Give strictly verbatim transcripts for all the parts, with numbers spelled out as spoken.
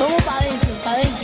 Vamos para adentro, para adentro.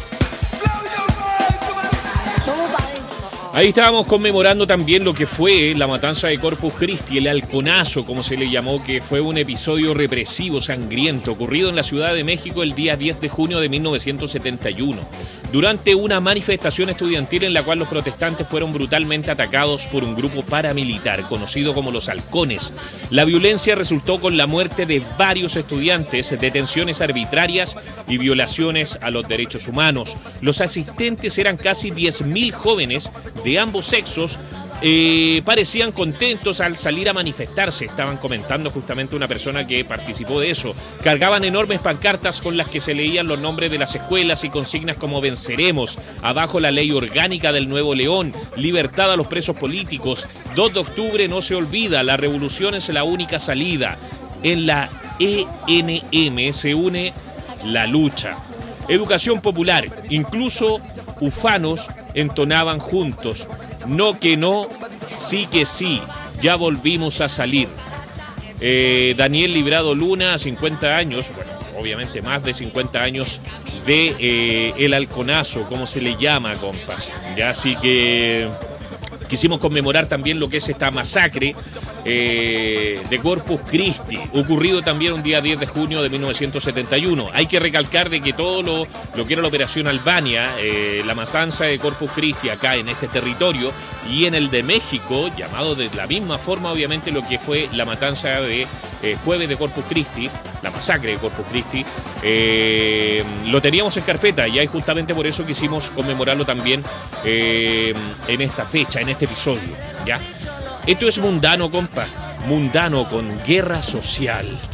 Vamos para adentro. Ahí estábamos conmemorando también lo que fue la matanza de Corpus Christi, el halconazo, como se le llamó, que fue un episodio represivo, sangriento, ocurrido en la Ciudad de México el día diez de junio de mil novecientos setenta y uno, durante una manifestación estudiantil en la cual los protestantes fueron brutalmente atacados por un grupo paramilitar, conocido como los halcones. La violencia resultó con la muerte de varios estudiantes, detenciones arbitrarias y violaciones a los derechos humanos. Los asistentes eran casi diez mil jóvenes de ambos sexos. Eh, parecían contentos al salir a manifestarse, estaban comentando justamente una persona que participó de eso. Cargaban enormes pancartas con las que se leían los nombres de las escuelas y consignas como venceremos, abajo la ley orgánica del Nuevo León, libertad a los presos políticos, dos de octubre no se olvida, la revolución es la única salida. En la E N M se une la lucha. Educación popular, incluso ufanos entonaban juntos: no que no, sí que sí, ya volvimos a salir. Eh, Daniel Librado Luna, cincuenta años, bueno, obviamente más de cincuenta años de eh, el halconazo, como se le llama, compas. Ya, así que quisimos conmemorar también lo que es esta masacre eh, de Corpus Christi, ocurrido también un día diez de junio de mil novecientos setenta y uno. Hay que recalcar de que todo lo, lo que era la Operación Albania, eh, la matanza de Corpus Christi acá en este territorio y en el de México, llamado de la misma forma obviamente lo que fue la matanza de eh, Jueves de Corpus Christi, la masacre de Corpus Christi, eh, lo teníamos en carpeta y ahí justamente por eso quisimos conmemorarlo también eh, en esta fecha, en este episodio, ¿ya? Esto es Mundano, compa. Mundano con Guerra Social.